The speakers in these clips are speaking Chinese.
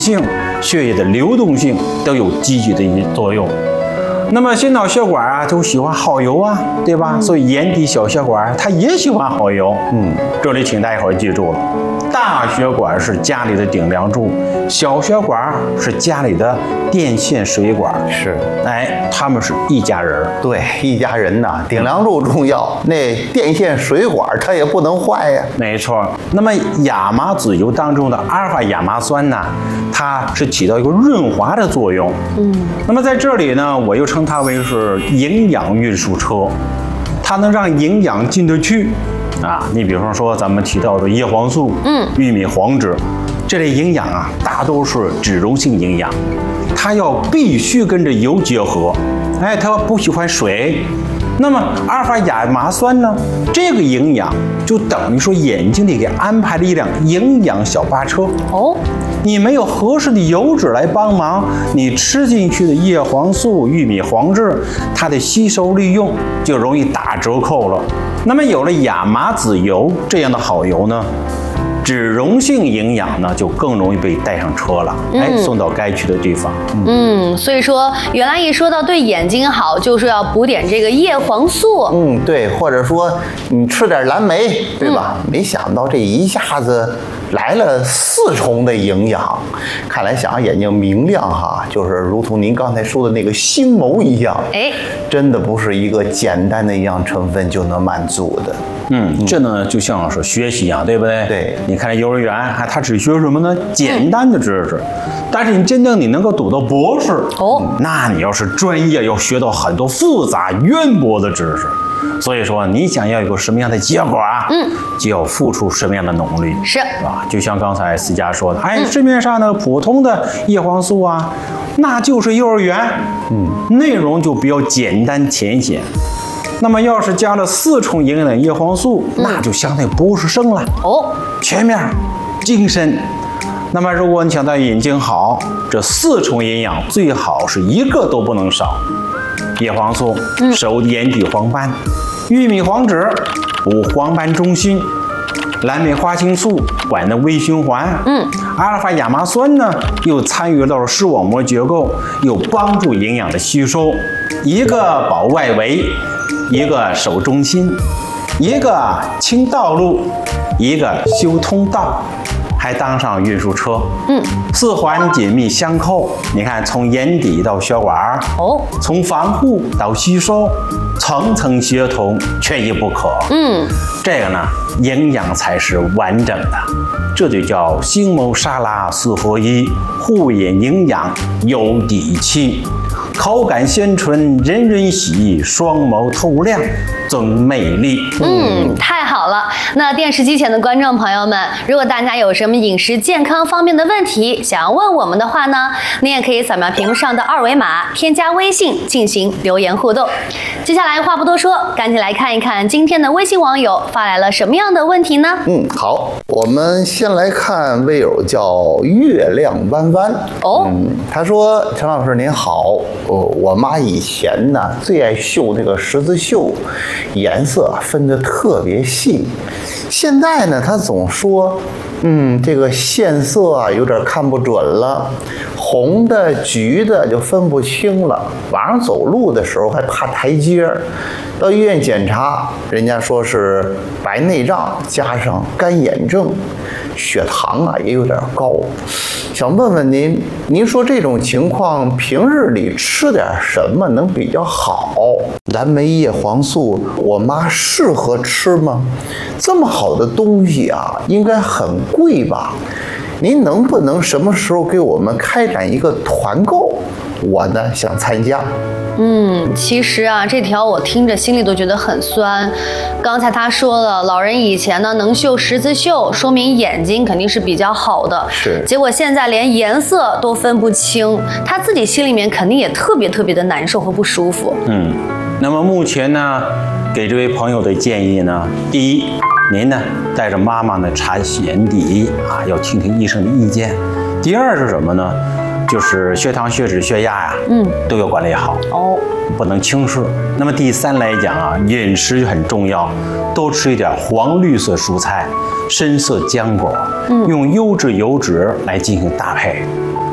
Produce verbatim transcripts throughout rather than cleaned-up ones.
性、血液的流动性都有积极的一作用。那么心脑血管啊，都喜欢好油啊，对吧？所以眼底小血管它也喜欢好油。嗯，这里请大家伙记住了，大血管是家里的顶梁柱，小血管是家里的电线水管。 是， 哎，他们是一家人。 对，一家人呐，顶梁柱重要，那电线水管它也不能坏呀。 没错。那么亚麻籽油当中的阿尔法亚麻酸呢，它是起到一个润滑的作用。嗯，那么在这里呢，我又称它为是营养运输车，它能让营养进得去啊。你比方说咱们提到的叶黄素、嗯，玉米黄质这类营养啊，大都是脂溶性营养，它要必须跟着油结合，哎，它不喜欢水。那么阿尔法亚麻酸呢，这个营养就等于说眼睛里给安排了一辆营养小巴车哦。你没有合适的油脂来帮忙，你吃进去的叶黄素、玉米黄质，它的吸收利用就容易打折扣了。那么有了亚麻籽油这样的好油呢，脂溶性营养呢就更容易被带上车了，嗯、哎，送到该去的地方。 嗯，所以说原来一说到对眼睛好，就是要补点这个叶黄素。 嗯，对，或者说你吃点蓝莓，对吧？嗯、没想到这一下子来了四重的营养，看来想让眼睛明亮哈，就是如同您刚才说的那个星眸一样，哎，真的不是一个简单的营养成分就能满足的。 嗯，这呢就像是学习一样，对不对？ 对， 你看幼儿园啊，他只学什么呢？简单的知识，但是你真正你能够读到博士哦，那你要是专业，要学到很多复杂渊博的知识。所以说，你想要有个什么样的结果啊？嗯，就要付出什么样的努力， 是吧？就像刚才思佳说的，哎，市面上的普通的叶黄素啊，那就是幼儿园，嗯，内容就比较简单浅显。那么要是加了四重营养的叶黄素，嗯、那就相当于博士生了哦，全面、精深。那么如果你想到眼睛好，这四重营养最好是一个都不能少。叶黄素守眼底黄斑，嗯、玉米黄质补黄斑中心，蓝莓花青素管的微循环，嗯，阿尔法亚麻酸呢又参与到了视网膜结构，又帮助营养的吸收，一个保外围，一个守中心，一个清道路，一个修通道，还当上运输车，嗯，四环紧密相扣。你看，从眼底到血管，哦，从防护到吸收，层层协同，缺一不可。嗯，这个呢，营养才是完整的，这就叫星眸沙拉四合一，护眼营养有底气。口感鲜醇，人人喜，双眸透亮，增魅力。 嗯，太好了。那电视机前的观众朋友们，如果大家有什么饮食健康方面的问题想要问我们的话呢，您也可以扫描屏幕上的二维码，添加微信进行留言互动。接下来话不多说，赶紧来看一看今天的微信网友发来了什么样的问题呢？ 嗯，好，我们先来看微友叫月亮弯弯哦，嗯，他说：“陈老师您好。”哦，我妈以前呢最爱绣那个十字绣，颜色分得特别细。现在呢，她总说，嗯，这个线色啊有点看不准了，红的、橘的就分不清了。晚上走路的时候还怕台阶儿，到医院检查，人家说是白内障加上干眼症，血糖啊也有点高。想问问您，您说这种情况平日里吃点什么能比较好？蓝莓叶黄素，我妈适合吃吗？这么好的东西啊，应该很贵吧？您能不能什么时候给我们开展一个团购？我呢想参加。 嗯，其实啊，这条我听着心里都觉得很酸。刚才他说了，老人以前呢能绣十字绣，说明眼睛肯定是比较好的。 是。 结果现在连颜色都分不清，他自己心里面肯定也特别特别的难受和不舒服。 嗯，那么目前呢，给这位朋友的建议呢，第一，您呢带着妈妈呢查眼底啊，要听听医生的意见。第二是什么呢？就是血糖、血脂、血压呀、啊，嗯，都要管理好哦，不能轻视。那么第三来讲啊，饮食很重要，多吃一点黄绿色蔬菜、深色浆果，嗯，用优质油脂来进行搭配。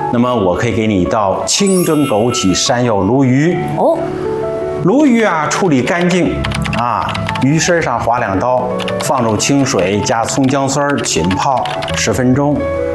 那么我可以给你一道清蒸枸杞山药鲈鱼。 哦， 鲈鱼啊，处理干净啊，鱼身上划两刀，放入清水加葱姜丝儿浸泡十分钟，